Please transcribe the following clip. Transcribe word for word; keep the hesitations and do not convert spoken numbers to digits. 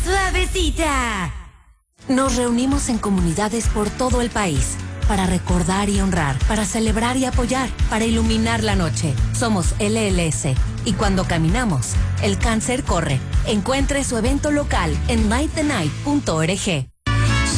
suavecita. Nos reunimos en comunidades por todo el país para recordar y honrar, para celebrar y apoyar, para iluminar la noche. Somos L L S y cuando caminamos, el cáncer corre. Encuentre su evento local en light the night punto org.